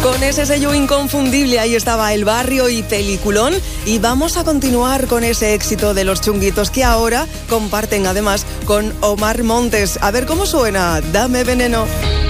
Con ese sello inconfundible, ahí estaba El Barrio y Peliculón. Y vamos a continuar con ese éxito de Los Chunguitos, que ahora comparten además con Omar Montes. A ver cómo suena, Dame Veneno.